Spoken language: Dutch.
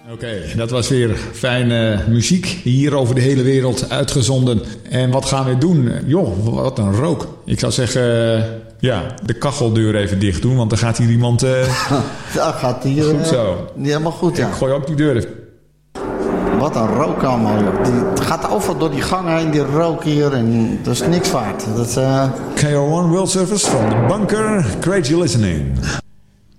Oké, dat was weer fijne muziek. Hier over de hele wereld uitgezonden. En wat gaan we doen? Joh, wat een rook. Ik zou zeggen, de kacheldeur even dicht doen. Want dan gaat hier iemand... Ja, gaat hier... Goed zo. Niet helemaal goed, ja. Ik gooi ook die deur even. Wat een rook allemaal, joh. Het gaat overal door die gang heen, die rook hier. En dat is niks waard. KRO1 World Service from the bunker. Great you listening.